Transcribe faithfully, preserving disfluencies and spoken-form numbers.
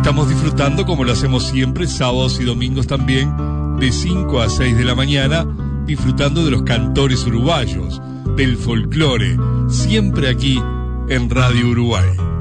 estamos disfrutando, como lo hacemos siempre, sábados y domingos también, de cinco a seis de la mañana, disfrutando de los cantores uruguayos, del folclore, siempre aquí en Radio Uruguay.